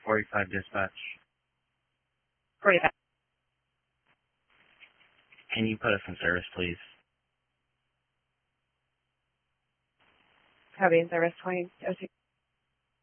45 dispatch. 45. Can you put us in service, please? Copy in service 20.